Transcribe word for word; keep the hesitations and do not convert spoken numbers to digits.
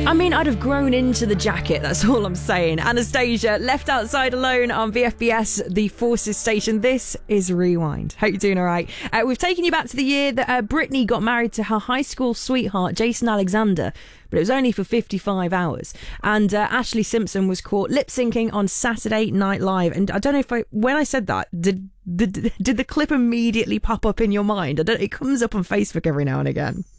I mean, I'd have grown into the jacket, that's all I'm saying. Anastacia, Left Outside Alone on V F B S, the Forces station. This is Rewind. Hope you're doing all right. Uh, we've taken you back to the year that uh, Britney got married to her high school sweetheart, Jason Alexander, but it was only for fifty-five hours. And uh, Ashlee Simpson was caught lip-syncing on Saturday Night Live. And I don't know if I, when I said that, did, did, did the clip immediately pop up in your mind? I don't, it comes up on Facebook every now and again.